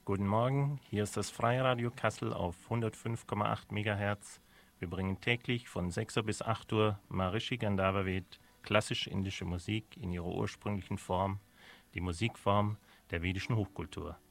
Guten Morgen, hier ist das Freiradio Kassel auf 105,8 MHz. Wir bringen täglich von 6 Uhr bis 8 Uhr Maharishi Gandharva-Ved, klassisch-indische Musik in ihrer ursprünglichen Form, die Musikform der vedischen Hochkultur.